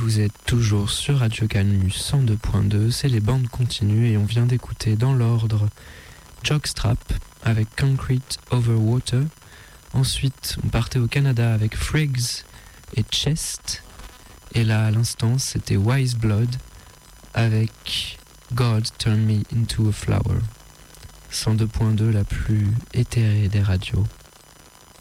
vous êtes toujours sur Radio Canu 102.2, c'est les bandes continues et on vient d'écouter dans l'ordre Jockstrap avec Concrete Over Water. Ensuite, on partait au Canada avec Friggs et Chest. Et là, à l'instant, c'était Wise Blood avec God Turn Me Into a Flower. 102.2, la plus éthérée des radios.